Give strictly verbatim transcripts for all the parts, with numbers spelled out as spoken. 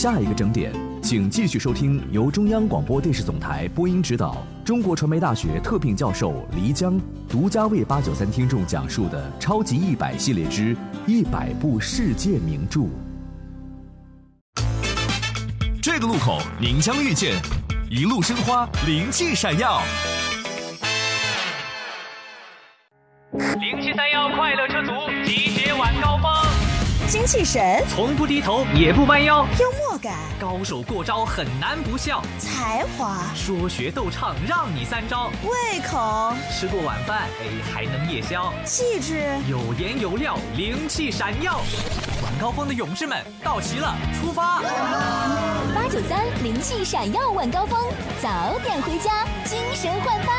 下一个整点，请继续收听由中央广播电视总台播音指导、中国传媒大学特聘教授黎江独家为八九三听众讲述的《超级一百系列之一百部世界名著》。 这个路口您将遇见一路生花，灵气闪耀。 零七三幺快乐车族集结晚高峰， 精气神， 从不低头也不弯腰， 幽默感， 高手过招很难不笑， 才华， 说学逗唱让你三招， 胃口， 吃过晚饭哎还能夜宵， 气质， 有颜有料，灵气闪耀。晚高峰的勇士们到齐了，出发！ 八九三灵气闪耀晚高峰，早点回家，精神焕发。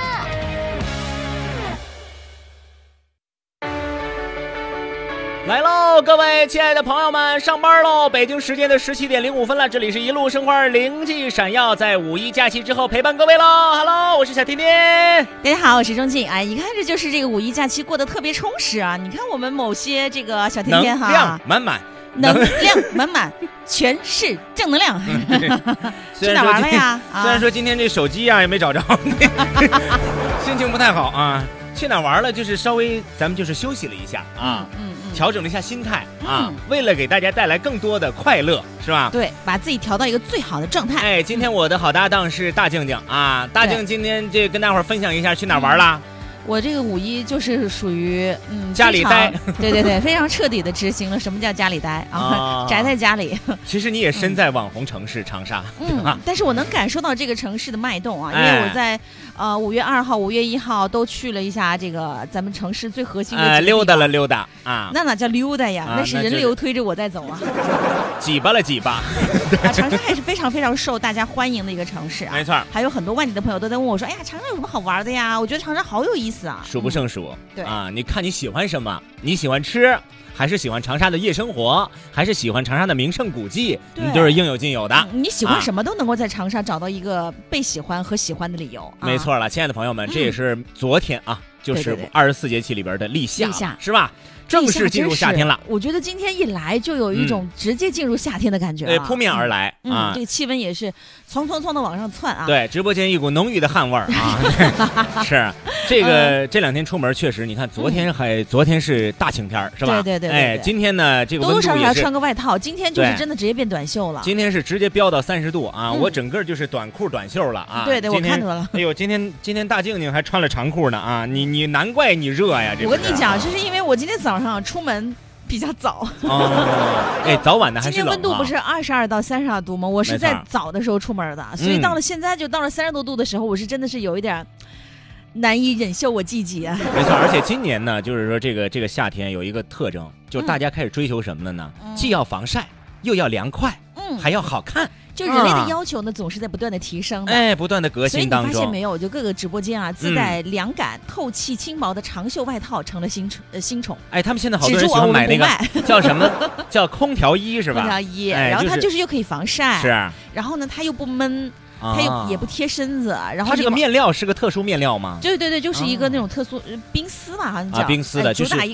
来喽，各位亲爱的朋友们，上班喽！北京时间的十七点零五分了，这里是一路生花，灵气闪耀，在五一假期之后陪伴各位喽。Hello， 我是小甜甜。 大家好，我是钟静。哎，一看这就是这个五一假期过得特别充实啊！你看我们某些这个小甜甜哈， 能量满满， 能量满满，全是正能量。去哪玩了呀？ 虽然说今天这手机啊也没找着，心情不太好啊。去哪玩了？就是稍微咱们就是休息了一下啊。嗯。嗯调整了一下心态啊、嗯，为了给大家带来更多的快乐，是吧？ 对，把自己调到一个最好的状态。 哎，今天我的好搭档是大静静啊，大静今天这跟大伙儿分享一下去哪玩啦？ 嗯、我这个五一就是属于嗯家里待， 对对对，非常彻底的执行了什么叫家里待啊，宅在家里。 其实你也身在网红城市长沙， 嗯，啊、但是我能感受到这个城市的脉动啊，因为我在。呃，五月二号、五月一号都去了一下这个咱们城市最核心的几个地方、呃、 溜达了溜达啊， 那哪叫溜达呀？啊、那是人流推着我在走啊， 挤巴了挤巴。 啊，长沙还是非常非常受大家欢迎的一个城市啊， 没错。 还有很多外地的朋友都在问我说：“哎呀，长沙有什么好玩的呀？”我觉得长沙好有意思啊， 数不胜数。 嗯、对啊，你看你喜欢什么？你喜欢吃？还是喜欢长沙的夜生活，还是喜欢长沙的名胜古迹，你都是应有尽有的、 嗯、你喜欢什么都能够在长沙找到一个被喜欢和喜欢的理由、啊、 没错了，亲爱的朋友们、嗯、这也是昨天啊就是二十四节气里边的立夏， 立夏是吧？正式进入夏天了， 我觉得今天一来就有一种直接进入夏天的感觉、啊， 对、嗯，扑面而来、 嗯、啊！这个气温也是蹭蹭蹭的往上窜啊！ 对，直播间一股浓郁的汗味儿啊！是这个、嗯、这两天出门确实，你看昨天还、嗯、昨天是大晴天是吧？ 对对 对, 对, 对, 对， 哎，今天呢这个温度也是多多少少穿个外套，今天就是真的直接变短袖了。 今天是直接飙到三十度啊！嗯、我整个就是短裤短袖了啊！ 对对，我看出来了。 哎呦，今天今天大静静还穿了长裤呢啊！你你难怪你热呀！ 我跟你讲，这是因为我今天早上出门比较早， 哦，哎，早晚的还是冷、啊。 今天温度不是二十二到三十二度吗？我是在早的时候出门的，所以到了现在就到了三十多度的时候，我是真的是有一点难以忍受我自己啊。 没错，而且今年呢，就是说这个这个夏天有一个特征，就是大家开始追求什么了呢？嗯、既要防晒，又要凉快，嗯，还要好看。 就人类的要求呢，总是在不断的提升的， 哎，不断的革新当中。 所以你发现没有，就各个直播间啊，自带凉感、嗯、透气、轻薄的长袖外套成了新呃新宠。 哎，他们现在好多人喜欢买那个叫什么叫空调衣是吧？ 空调衣， 哎、 然后它就是又可以防晒， 是、啊， 然后呢，它又不闷。它又也不贴身子，然后它这个面料是个特殊面料吗？ 对对对，就是一个那种特殊、哦、冰丝吧，好像叫啊，冰丝的， 哎、 就是